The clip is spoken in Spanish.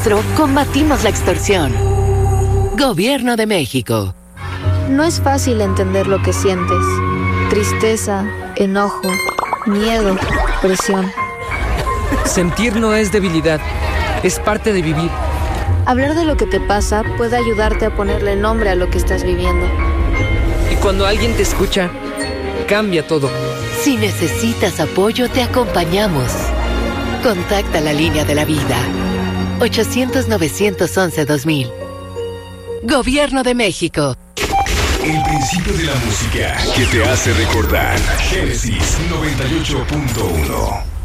Combatimos la extorsión. Gobierno de México. No es fácil entender lo que sientes. Tristeza, enojo, miedo, presión. Sentir no es debilidad, es parte de vivir. Hablar de lo que te pasa puede ayudarte a ponerle nombre a lo que estás viviendo. Y cuando alguien te escucha, cambia todo. Si necesitas apoyo, te acompañamos. Contacta la línea de la vida. 800-911-2000. Gobierno de México. El principio de la música que te hace recordar. Génesis 98.1.